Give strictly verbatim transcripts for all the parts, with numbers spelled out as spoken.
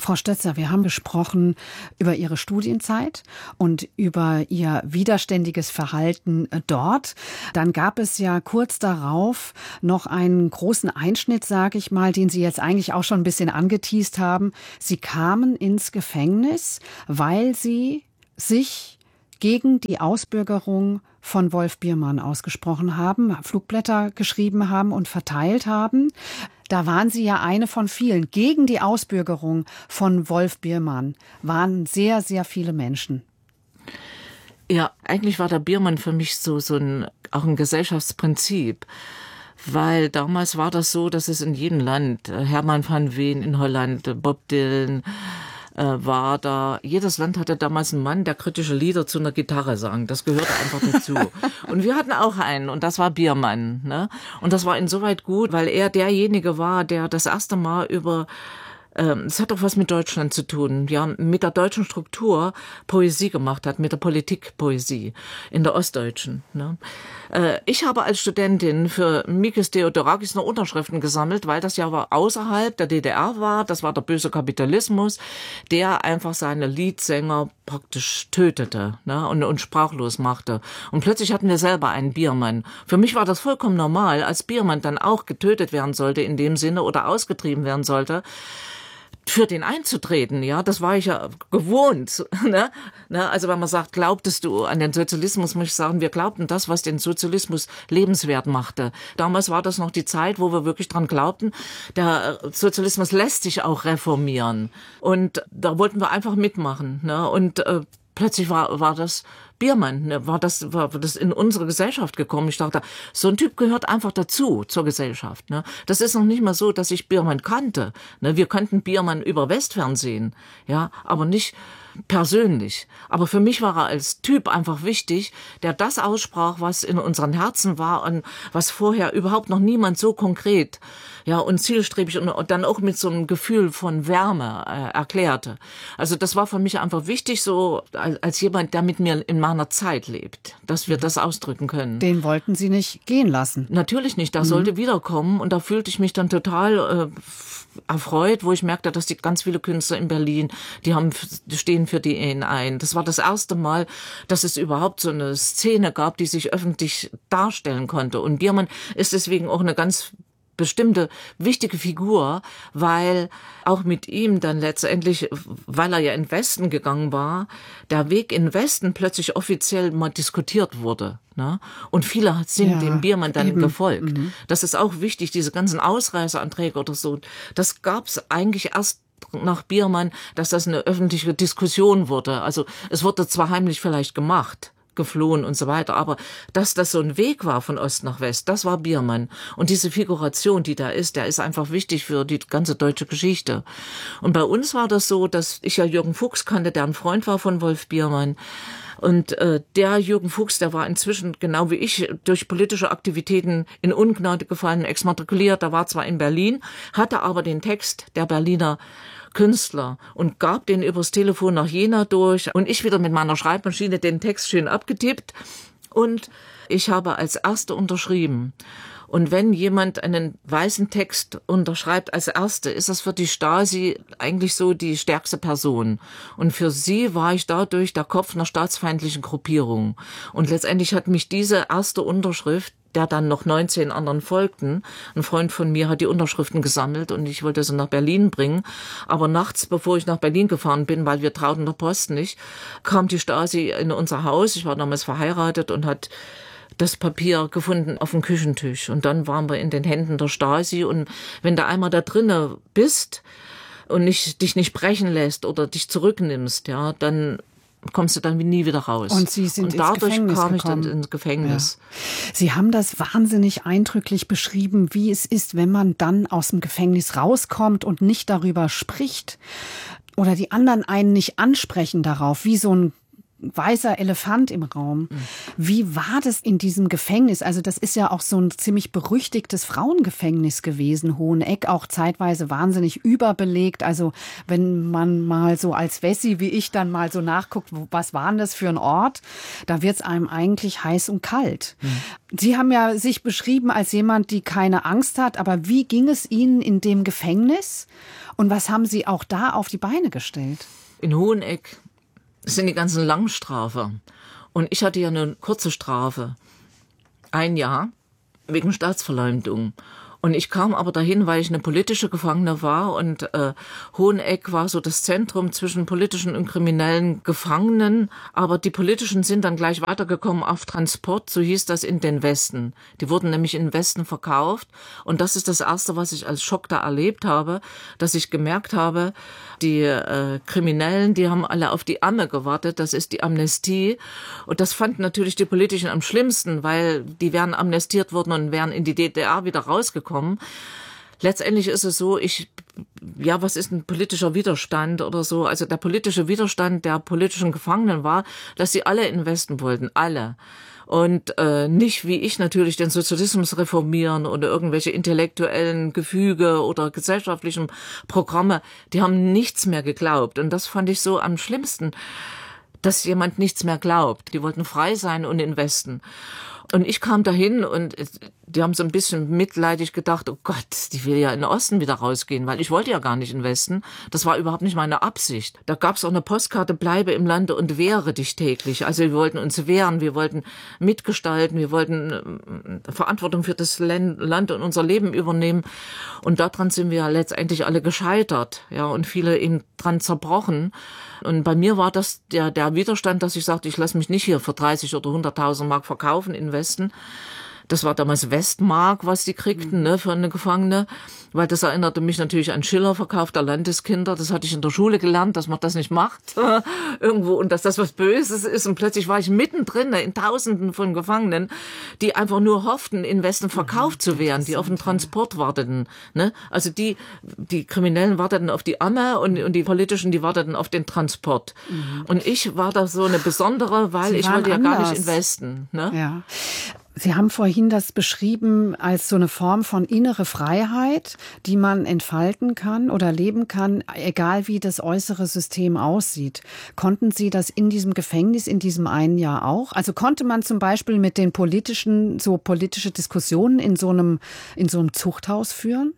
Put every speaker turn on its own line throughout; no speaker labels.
Frau Stötzer, wir haben gesprochen über Ihre Studienzeit und über Ihr widerständiges Verhalten dort. Dann gab es ja kurz darauf noch einen großen Einschnitt, sage ich mal, den Sie jetzt eigentlich auch schon ein bisschen angeteast haben. Sie kamen ins Gefängnis, weil Sie sich gegen die Ausbürgerung von Wolf Biermann ausgesprochen haben, Flugblätter geschrieben haben und verteilt haben. Da waren Sie ja eine von vielen. Gegen die Ausbürgerung von Wolf Biermann waren sehr, sehr viele Menschen.
Ja, eigentlich war der Biermann für mich so, so ein, auch ein Gesellschaftsprinzip. Weil damals war das so, dass es in jedem Land, Hermann van Veen in Holland, Bob Dylan, war da, jedes Land hatte damals einen Mann, der kritische Lieder zu einer Gitarre sang. Das gehörte einfach dazu. Und wir hatten auch einen, und das war Biermann, ne? Und das war insoweit gut, weil er derjenige war, der das erste Mal über, es hat auch was mit Deutschland zu tun, ja, mit der deutschen Struktur Poesie gemacht hat, mit der Politikpoesie in der Ostdeutschen. Ne? Ich habe als Studentin für Mikis Theodorakis noch Unterschriften gesammelt, weil das ja war außerhalb der D D R war, das war der böse Kapitalismus, der einfach seine Liedsänger praktisch tötete, ne, und, und sprachlos machte. Und plötzlich hatten wir selber einen Biermann. Für mich war das vollkommen normal, als Biermann dann auch getötet werden sollte in dem Sinne oder ausgetrieben werden sollte, für den einzutreten, ja, das war ich ja gewohnt, ne? ne? Also wenn man sagt, glaubtest du an den Sozialismus, muss ich sagen, wir glaubten das, was den Sozialismus lebenswert machte. Damals war das noch die Zeit, wo wir wirklich dran glaubten, der Sozialismus lässt sich auch reformieren. Und da wollten wir einfach mitmachen, ne? Und äh, plötzlich war, war das Biermann, ne, war das, war das in unsere Gesellschaft gekommen. Ich dachte, so ein Typ gehört einfach dazu, zur Gesellschaft, ne. Das ist noch nicht mal so, dass ich Biermann kannte, ne. Wir kannten Biermann über Westfernsehen, ja, aber nicht persönlich. Aber für mich war er als Typ einfach wichtig, der das aussprach, was in unseren Herzen war und was vorher überhaupt noch niemand so konkret, ja, und zielstrebig und, und dann auch mit so einem Gefühl von Wärme äh, erklärte. Also das war für mich einfach wichtig, so als, als jemand, der mit mir in meiner Zeit lebt, dass wir das ausdrücken können.
Den wollten Sie nicht gehen lassen?
Natürlich nicht, der mhm. sollte wiederkommen und da fühlte ich mich dann total äh, erfreut, wo ich merkte, dass die ganz viele Künstler in Berlin, die haben, die stehen für die ihn ein. Das war das erste Mal, dass es überhaupt so eine Szene gab, die sich öffentlich darstellen konnte. Und Biermann ist deswegen auch eine ganz bestimmte wichtige Figur, weil auch mit ihm dann letztendlich, weil er ja in den Westen gegangen war, der Weg in den Westen plötzlich offiziell mal diskutiert wurde. Ne? Und viele sind ja, dem Biermann dann eben gefolgt. Mhm. Das ist auch wichtig, diese ganzen Ausreiseanträge oder so. Das gab's eigentlich erst nach Biermann, dass das eine öffentliche Diskussion wurde. Also es wurde zwar heimlich vielleicht gemacht, geflohen und so weiter, aber dass das so ein Weg war von Ost nach West, das war Biermann. Und diese Figuration, die da ist, der ist einfach wichtig für die ganze deutsche Geschichte. Und bei uns war das so, dass ich ja Jürgen Fuchs kannte, der ein Freund war von Wolf Biermann. Und äh, der Jürgen Fuchs, der war inzwischen, genau wie ich, durch politische Aktivitäten in Ungnade gefallen, exmatrikuliert. Der war zwar in Berlin, hatte aber den Text der Berliner Künstler und gab den übers Telefon nach Jena durch. Und ich wieder mit meiner Schreibmaschine den Text schön abgetippt. Und ich habe als Erste unterschrieben. Und wenn jemand einen weißen Text unterschreibt als Erste, ist das für die Stasi eigentlich so die stärkste Person. Und für sie war ich dadurch der Kopf einer staatsfeindlichen Gruppierung. Und letztendlich hat mich diese erste Unterschrift, der dann noch neunzehn anderen folgten, ein Freund von mir hat die Unterschriften gesammelt und ich wollte sie nach Berlin bringen. Aber nachts, bevor ich nach Berlin gefahren bin, weil wir trauten der Post nicht, kam die Stasi in unser Haus. Ich war damals verheiratet und hat das Papier gefunden auf dem Küchentisch. Und dann waren wir in den Händen der Stasi. Und wenn du einmal da drinnen bist und nicht, dich nicht brechen lässt oder dich zurücknimmst, ja, dann kommst du dann nie wieder raus.
Und Sie sind
und dadurch
ins Gefängnis
kam ich
gekommen.
dann ins Gefängnis.
Ja. Sie haben das wahnsinnig eindrücklich beschrieben, wie es ist, wenn man dann aus dem Gefängnis rauskommt und nicht darüber spricht oder die anderen einen nicht ansprechen darauf, wie so ein weißer Elefant im Raum. Mhm. Wie war das in diesem Gefängnis? Also das ist ja auch so ein ziemlich berüchtigtes Frauengefängnis gewesen, Hoheneck, auch zeitweise wahnsinnig überbelegt. Also wenn man mal so als Wessi wie ich dann mal so nachguckt, was war denn das für ein Ort, da wird es einem eigentlich heiß und kalt. Mhm. Sie haben ja sich beschrieben als jemand, die keine Angst hat, aber wie ging es Ihnen in dem Gefängnis und was haben Sie auch da auf die Beine gestellt?
In Hoheneck sind die ganzen Langstrafer. Und ich hatte ja eine kurze Strafe. Ein Jahr wegen Staatsverleumdung. Und ich kam aber dahin, weil ich eine politische Gefangene war und äh, Hoheneck war so das Zentrum zwischen politischen und kriminellen Gefangenen. Aber die politischen sind dann gleich weitergekommen auf Transport, so hieß das, in den Westen. Die wurden nämlich in den Westen verkauft. Und das ist das Erste, was ich als Schock da erlebt habe, dass ich gemerkt habe, die äh, Kriminellen, die haben alle auf die Amme gewartet, das ist die Amnestie. Und das fanden natürlich die Politischen am schlimmsten, weil die wären amnestiert worden und wären in die D D R wieder rausgekommen. Letztendlich ist es so, ich, ja, was ist ein politischer Widerstand oder so? Also der politische Widerstand der politischen Gefangenen war, dass sie alle in den Westen wollten, alle. Und äh, nicht wie ich natürlich den Sozialismus reformieren oder irgendwelche intellektuellen Gefüge oder gesellschaftlichen Programme. Die haben nichts mehr geglaubt. Und das fand ich so am schlimmsten, dass jemand nichts mehr glaubt. Die wollten frei sein und in den Westen. Und ich kam dahin und die haben so ein bisschen mitleidig gedacht, oh Gott, die will ja in den Osten wieder rausgehen, weil ich wollte ja gar nicht in den Westen. Das war überhaupt nicht meine Absicht. Da gab es auch eine Postkarte, bleibe im Lande und wehre dich täglich. Also wir wollten uns wehren, wir wollten mitgestalten, wir wollten Verantwortung für das Land und unser Leben übernehmen. Und daran sind wir letztendlich alle gescheitert, ja, und viele eben dran zerbrochen. Und bei mir war das der, der Widerstand, dass ich sagte, ich lasse mich nicht hier für dreißig oder hunderttausend Mark verkaufen in Westen. Das war damals Westmark, was die kriegten, ne, für eine Gefangene. Weil das erinnerte mich natürlich an Schiller, Verkauf der Landeskinder. Das hatte ich in der Schule gelernt, dass man das nicht macht. Irgendwo. Und dass das was Böses ist. Und plötzlich war ich mittendrin in Tausenden von Gefangenen, die einfach nur hofften, in Westen verkauft zu werden, die auf den Transport warteten, ne. Also die, die Kriminellen warteten auf die Amme und, und die Politischen, die warteten auf den Transport. Mhm. Und ich war da so eine besondere, weil
Sie
ich wollte ja
anders.
gar nicht in Westen, ne.
Ja. Sie haben vorhin das beschrieben als so eine Form von innere Freiheit, die man entfalten kann oder leben kann, egal wie das äußere System aussieht. Konnten Sie das in diesem Gefängnis, in diesem einen Jahr auch? Also konnte man zum Beispiel mit den politischen, so politische Diskussionen in so einem, in so einem Zuchthaus führen?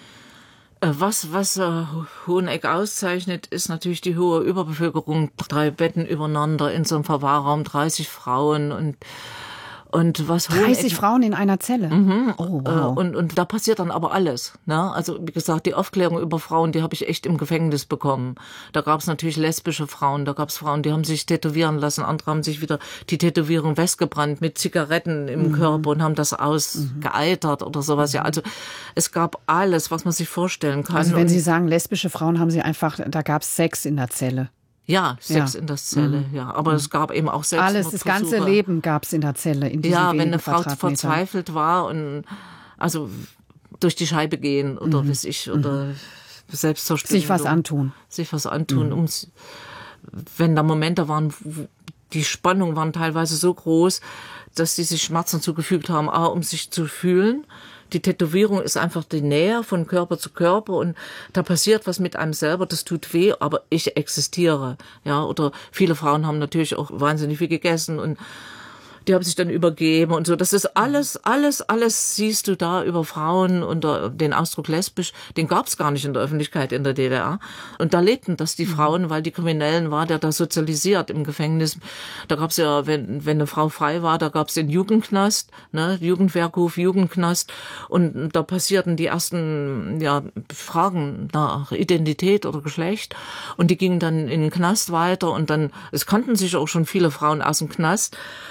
Was, was äh, Hoheneck auszeichnet, ist natürlich die hohe Überbevölkerung. Drei Betten übereinander in so einem Verwahrraum, dreißig Frauen und Und was
dreißig Frauen in einer Zelle?
Mhm. Oh, wow. Und, und da passiert dann aber alles. Ne? Also wie gesagt, die Aufklärung über Frauen, die habe ich echt im Gefängnis bekommen. Da gab es natürlich lesbische Frauen, da gab es Frauen, die haben sich tätowieren lassen, andere haben sich wieder die Tätowierung weggebrannt mit Zigaretten im mhm. Körper und haben das ausgeeitert mhm. oder sowas. Ja, also es gab alles, was man sich vorstellen kann.
Also wenn
und
Sie sagen lesbische Frauen, haben Sie einfach, da gab es Sex in der Zelle.
Ja, Sex
ja.
in der Zelle, mhm. ja. Aber mhm. es gab eben auch Selbstmordversuche.
Alles, das ganze Leben gab es in der Zelle, in diesen
Ja, wenn eine Frau
Quadratmetern.
verzweifelt war und also durch die Scheibe gehen oder mhm. weiß ich, oder mhm. Selbstzerstörung.
Sich was antun.
Sich was antun.
Mhm.
Um, wenn da Momente waren, die Spannungen waren teilweise so groß, dass die sich Schmerzen zugefügt haben, A, um sich zu fühlen. Die Tätowierung ist einfach die Nähe von Körper zu Körper und da passiert was mit einem selber, das tut weh, aber ich existiere. Ja, oder viele Frauen haben natürlich auch wahnsinnig viel gegessen und die haben sich dann übergeben und so. Das ist alles, alles, alles siehst du da über Frauen und den Ausdruck lesbisch, den gab es gar nicht in der Öffentlichkeit in der D D R. Und da lebten das die Frauen, weil die Kriminellen war, der da sozialisiert im Gefängnis. Da gab es ja, wenn, wenn eine Frau frei war, da gab es den Jugendknast, ne, Jugendwerkhof, Jugendknast. Und da passierten die ersten, ja, Fragen nach Identität oder Geschlecht. Und die gingen dann in den Knast weiter und dann, es kannten sich auch schon viele Frauen aus dem Knast und haben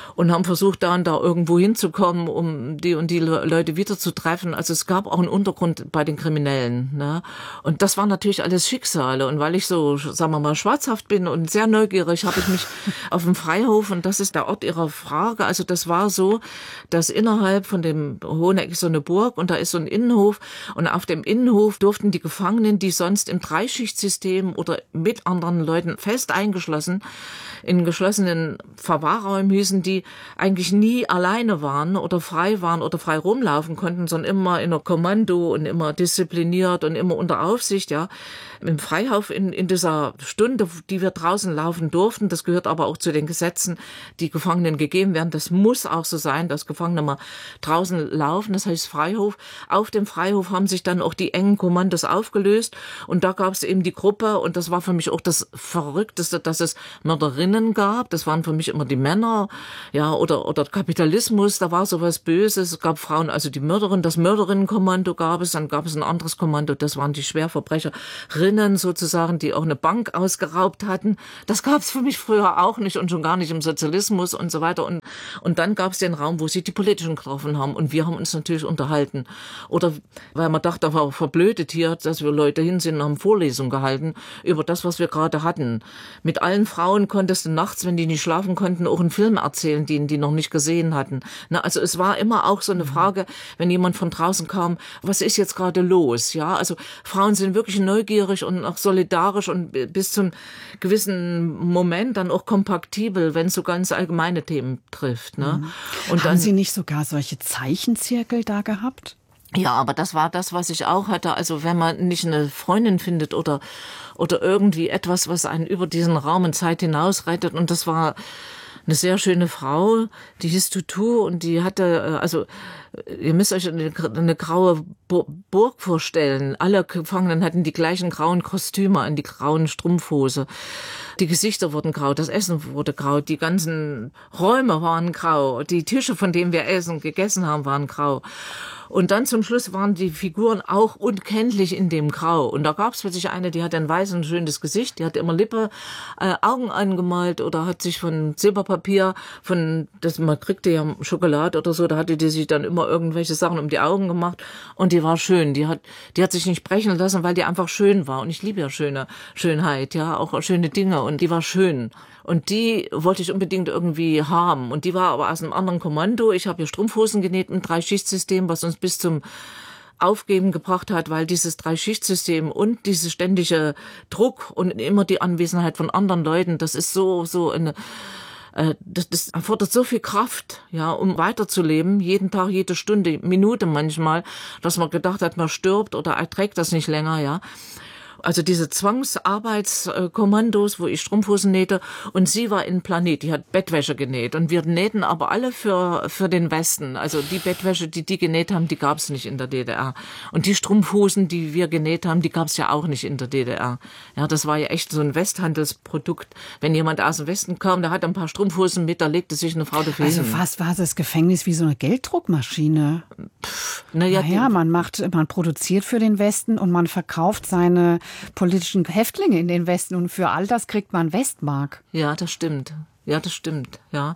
haben versucht, da und da irgendwo hinzukommen, um die und die Leute wieder zu treffen. Also es gab auch einen Untergrund bei den Kriminellen. Ne? Und das waren natürlich alles Schicksale. Und weil ich so, sagen wir mal, schwarzhaft bin und sehr neugierig, habe ich mich auf dem Freihof, und das ist der Ort Ihrer Frage, also das war so, dass innerhalb von dem Hoheneck ist so eine Burg und da ist so ein Innenhof, und auf dem Innenhof durften die Gefangenen, die sonst im Dreischichtsystem oder mit anderen Leuten fest eingeschlossen, in geschlossenen Verwahrräumen hießen, die eigentlich nie alleine waren oder frei waren oder frei rumlaufen konnten, sondern immer in einer Kommando und immer diszipliniert und immer unter Aufsicht, ja. Im Freihof in, in dieser Stunde, die wir draußen laufen durften, das gehört aber auch zu den Gesetzen, die Gefangenen gegeben werden. Das muss auch so sein, dass Gefangene mal draußen laufen, das heißt Freihof. Auf dem Freihof haben sich dann auch die engen Kommandos aufgelöst, und da gab es eben die Gruppe, und das war für mich auch das Verrückteste, dass es Mörderinnen gab. Das waren für mich immer die Männer, ja, oder, oder Kapitalismus, da war sowas Böses. Es gab Frauen, also die Mörderin, das Mörderinnenkommando gab es, dann gab es ein anderes Kommando, das waren die Schwerverbrecherinnen sozusagen, die auch eine Bank ausgeraubt hatten. Das gab es für mich früher auch nicht und schon gar nicht im Sozialismus und so weiter. Und, und dann gab es den Raum, wo sich die Politischen getroffen haben, und wir haben uns natürlich unterhalten. Oder weil man dachte, da war verblödet hier, dass wir Leute hin sind und haben Vorlesungen gehalten über das, was wir gerade hatten. Mit allen Frauen konntest du nachts, wenn die nicht schlafen konnten, auch einen Film erzählen, den die noch nicht gesehen hatten. Na, also es war immer auch so eine Frage, wenn jemand von draußen kam, was ist jetzt gerade los? Ja, also Frauen sind wirklich neugierig und auch solidarisch und bis zum gewissen Moment dann auch kompaktibel, wenn es so ganz allgemeine Themen trifft. Ne?
Mhm.
Und
Haben
dann,
Sie nicht sogar solche Zeichenzirkel da gehabt?
Ja, aber das war das, was ich auch hatte. Also wenn man nicht eine Freundin findet oder oder irgendwie etwas, was einen über diesen Raum und Zeit hinaus rettet. Und das war eine sehr schöne Frau, die hieß Tutu, und die hatte, also ihr müsst euch eine, eine graue Burg vorstellen. Alle Gefangenen hatten die gleichen grauen Kostüme an, die grauen Strumpfhose. Die Gesichter wurden grau, das Essen wurde grau, die ganzen Räume waren grau, die Tische, von denen wir Essen gegessen haben, waren grau. Und dann zum Schluss waren die Figuren auch unkenntlich in dem Grau. Und da gab es plötzlich eine, die hatte ein weißes, schönes Gesicht, die hat immer Lippe, äh, Augen angemalt oder hat sich von Silberpapier, von, das man kriegte ja Schokolade oder so, da hatte die sich dann immer irgendwelche Sachen um die Augen gemacht, und die war schön. Die hat, die hat sich nicht brechen lassen, weil die einfach schön war. Und ich liebe ja schöne Schönheit, ja, auch schöne Dinge, und die war schön. Und die wollte ich unbedingt irgendwie haben. Und die war aber aus einem anderen Kommando. Ich habe ihr Strumpfhosen genäht im Dreischichtsystem, was uns bis zum Aufgeben gebracht hat, weil dieses Dreischichtsystem und diese ständige Druck und immer die Anwesenheit von anderen Leuten, das ist so, so eine, äh, das, das erfordert so viel Kraft, ja, um weiterzuleben, jeden Tag, jede Stunde, Minute manchmal, dass man gedacht hat, man stirbt oder erträgt das nicht länger, ja. Also diese Zwangsarbeitskommandos, wo ich Strumpfhosen nähte, und sie war in Planet, die hat Bettwäsche genäht, und wir nähten aber alle für für den Westen. Also die Bettwäsche, die die genäht haben, die gab es nicht in der D D R. Und die Strumpfhosen, die wir genäht haben, die gab es ja auch nicht in der D D R. Ja, das war ja echt so ein Westhandelsprodukt. Wenn jemand aus dem Westen kam, der hatte ein paar Strumpfhosen mit, da legte sich eine Frau dafür
Also
hin.
fast war das Gefängnis wie so eine Gelddruckmaschine.
Pff, naja,
naja, man macht, man produziert für den Westen und man verkauft seine politischen Häftlinge in den Westen, und für all das kriegt man Westmark.
Ja, das stimmt. Ja, das stimmt, ja.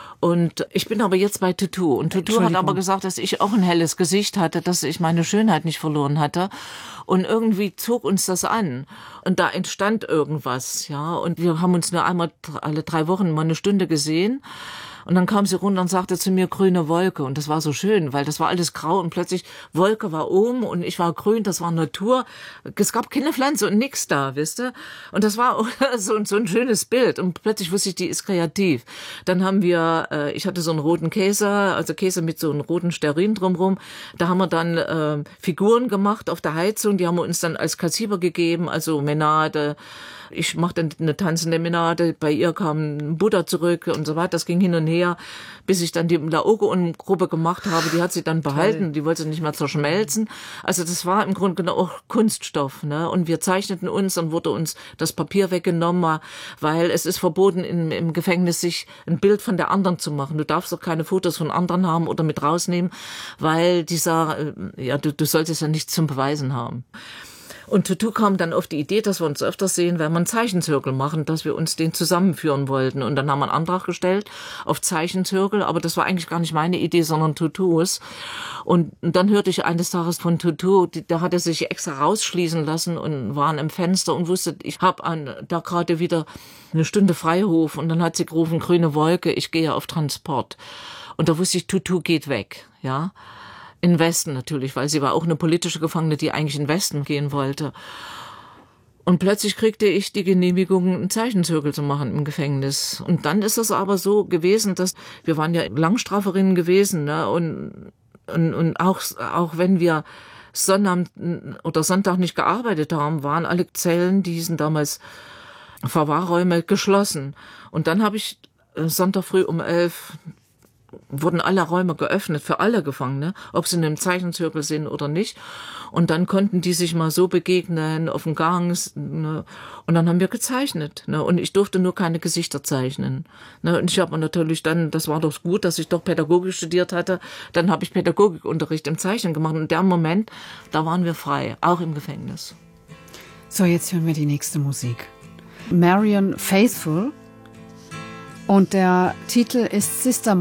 Und ich bin aber jetzt bei Tutu. Und Tutu hat aber gesagt, dass ich auch ein helles Gesicht hatte, dass ich meine Schönheit nicht verloren hatte. Und irgendwie zog uns das an. Und da entstand irgendwas, ja. Und wir haben uns nur einmal alle drei Wochen mal eine Stunde gesehen. Und dann kam sie runter und sagte zu mir, grüne Wolke. Und das war so schön, weil das war alles grau, und plötzlich Wolke war oben und ich war grün, das war Natur. Es gab keine Pflanze und nix da, wisst ihr? Und das war so, so ein schönes Bild. Und plötzlich wusste ich, die ist kreativ. Dann haben wir, äh, ich hatte so einen roten Käse, also Käse mit so einem roten Stearin drumherum. Da haben wir dann äh, Figuren gemacht auf der Heizung. Die haben wir uns dann als Kassiber gegeben, also Menade. Ich machte eine tanzende Menade, bei ihr kam Buddha zurück und so weiter. Das ging hin und her, bis ich dann die Laocoon-Gruppe gemacht habe. Die hat sie dann behalten, die wollte sie nicht mehr zerschmelzen. Also das war im Grunde genommen auch Kunststoff, ne? Und wir zeichneten uns, und wurde uns das Papier weggenommen, weil es ist verboten, im, im Gefängnis sich ein Bild von der anderen zu machen. Du darfst doch keine Fotos von anderen haben oder mit rausnehmen, weil dieser, ja, du, du solltest ja nichts zum Beweisen haben. Und Tutu kam dann auf die Idee, dass wir uns öfters sehen, wenn wir einen Zeichenzirkel machen, dass wir uns den zusammenführen wollten. Und dann haben wir einen Antrag gestellt auf Zeichenzirkel, aber das war eigentlich gar nicht meine Idee, sondern Tutus. Und dann hörte ich eines Tages von Tutu, da hat er sich extra rausschließen lassen und war im Fenster und wusste, ich habe da gerade wieder eine Stunde Freihof. Und dann hat sie gerufen, grüne Wolke, ich gehe auf Transport. Und da wusste ich, Tutu geht weg, ja. In den Westen natürlich, weil sie war auch eine politische Gefangene, die eigentlich in den Westen gehen wollte. Und plötzlich kriegte ich die Genehmigung, einen Zeichenzirkel zu machen im Gefängnis. Und dann ist es aber so gewesen, dass wir waren ja Langstraferinnen gewesen, ne? Und, und, und auch, auch wenn wir Sonnabend oder Sonntag nicht gearbeitet haben, waren alle Zellen, die sind damals Verwahrräume geschlossen. Und dann habe ich Sonntag früh um elf wurden alle Räume geöffnet für alle Gefangene, ob sie in einem Zeichenzirkel sind oder nicht. Und dann konnten die sich mal so begegnen auf dem Gang. Ne? Und dann haben wir gezeichnet. Ne? Und ich durfte nur keine Gesichter zeichnen. Ne? Und ich habe natürlich dann, das war doch gut, dass ich doch Pädagogik studiert hatte, dann habe ich Pädagogikunterricht im Zeichnen gemacht. Und in dem Moment, da waren wir frei, auch im Gefängnis.
So, jetzt hören wir die nächste Musik. Marianne Faithfull. Und der Titel ist Sister